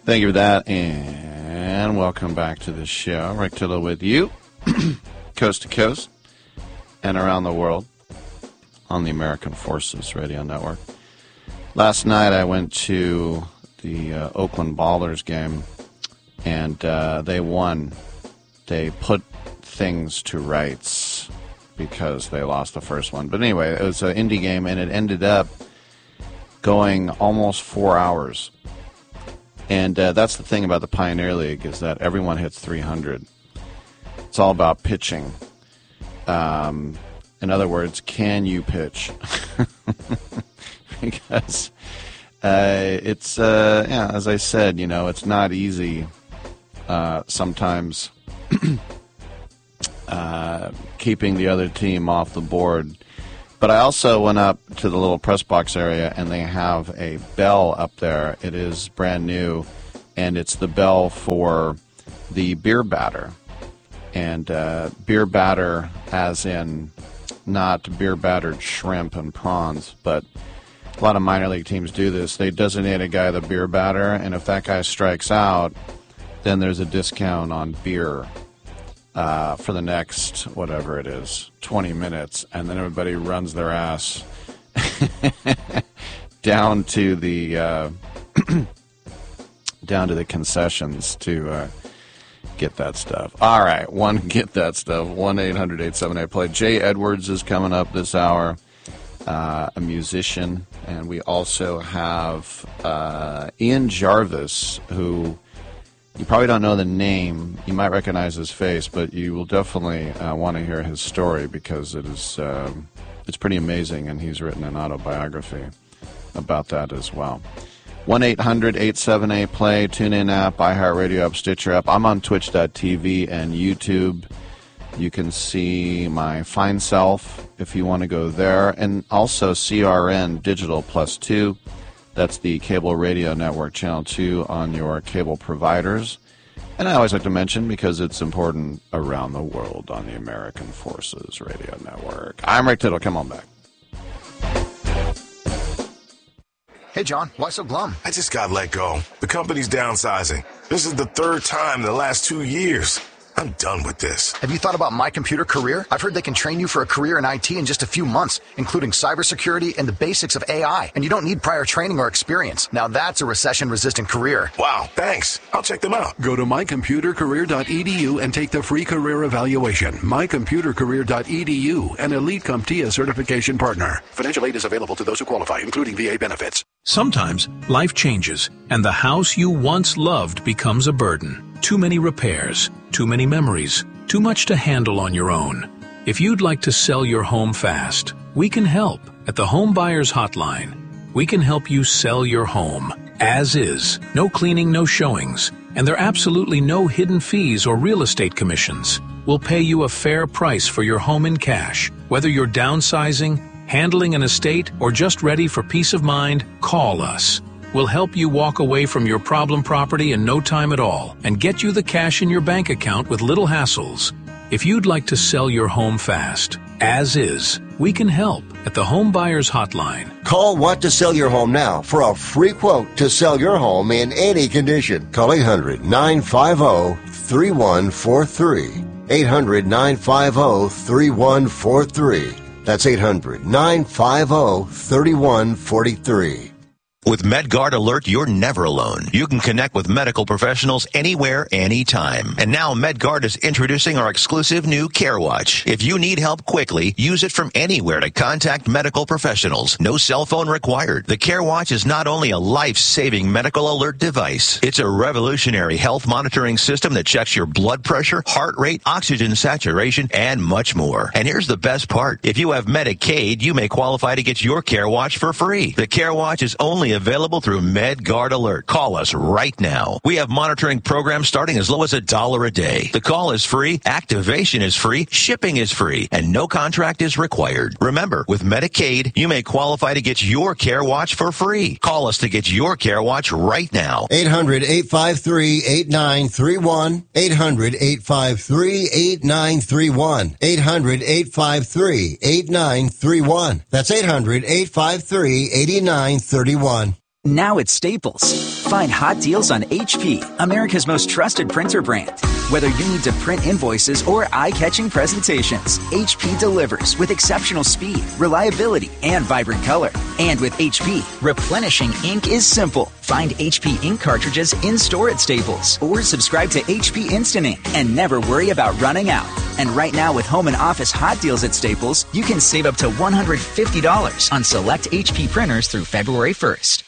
Thank you for that, and welcome back to the show. Rick Tittle with you, coast to coast and around the world on the American Forces Radio Network. Last night I went to the Oakland Ballers game, and they won. They put things to rights because they lost the first one. But anyway, it was an indie game, and it ended up going almost 4 hours. And that's the thing about the Pioneer League, is that everyone hits 300. It's all about pitching. In other words, can you pitch? Because it's, as I said, it's not easy sometimes keeping the other team off the board. But I also went up to the little press box area, and they have a bell up there. It is brand new, and it's the bell for the beer batter. And beer batter as in not beer battered shrimp and prawns, but a lot of minor league teams do this. They designate a guy the beer batter, and if that guy strikes out, then there's a discount on beer for the next, whatever it is, 20 minutes, and then everybody runs their ass down to the concessions to get that stuff. All right, get that stuff. 1-800-878-PLAY. Jay Edwards is coming up this hour, a musician, and we also have Ian Jarvis, who you probably don't know the name. You might recognize his face, but you will definitely want to hear his story, because it's pretty amazing, and he's written an autobiography about that as well. 1-800-878-PLAY, TuneIn app, iHeartRadio app, Stitcher app. I'm on Twitch.tv and YouTube. You can see my fine self if you want to go there, and also CRN Digital Plus 2. That's the cable radio network, Channel 2, on your cable providers. And I always like to mention, because it's important, around the world on the American Forces Radio Network. I'm Rick Tittle. Come on back. Hey, John, why so glum? I just got let go. The company's downsizing. This is the third time in the last 2 years. I'm done with this. Have you thought about My Computer Career? I've heard they can train you for a career in IT in just a few months, including cybersecurity and the basics of AI. And you don't need prior training or experience. Now that's a recession-resistant career. Wow, thanks. I'll check them out. Go to mycomputercareer.edu and take the free career evaluation. Mycomputercareer.edu, an Elite CompTIA certification partner. Financial aid is available to those who qualify, including VA benefits. Sometimes life changes, and the house you once loved becomes a burden. Too many repairs, too many memories, too much to handle on your own. If you'd like to sell your home fast, we can help at the Home Buyers Hotline. We can help you sell your home as is, no cleaning, no showings, and there are absolutely no hidden fees or real estate commissions. We'll pay you a fair price for your home in cash. Whether you're downsizing, handling an estate, or just ready for peace of mind, call us. We'll help you walk away from your problem property in no time at all and get you the cash in your bank account with little hassles. If you'd like to sell your home fast, as is, we can help at the Home Buyers Hotline. Call Want to Sell Your Home now for a free quote to sell your home in any condition. Call 800-950-3143. 800-950-3143. That's 800-950-3143. With MedGuard Alert, you're never alone. You can connect with medical professionals anywhere, anytime. And now MedGuard is introducing our exclusive new CareWatch. If you need help quickly, use it from anywhere to contact medical professionals. No cell phone required. The CareWatch is not only a life-saving medical alert device, it's a revolutionary health monitoring system that checks your blood pressure, heart rate, oxygen saturation, and much more. And here's the best part. If you have Medicaid, you may qualify to get your CareWatch for free. The CareWatch is only available through MedGuard Alert. Call us right now. We have monitoring programs starting as low as $1 a day. The call is free, activation is free, shipping is free, and no contract is required. Remember, with Medicaid, you may qualify to get your CareWatch for free. Call us to get your CareWatch right now. 800-853-8931. 800-853-8931. 800-853-8931. That's 800-853-8931. Now at Staples. Find hot deals on HP, America's most trusted printer brand. Whether you need to print invoices or eye-catching presentations, HP delivers with exceptional speed, reliability, and vibrant color. And with HP, replenishing ink is simple. Find HP ink cartridges in-store at Staples or subscribe to HP Instant Ink and never worry about running out. And right now with home and office hot deals at Staples, you can save up to $150 on select HP printers through February 1st.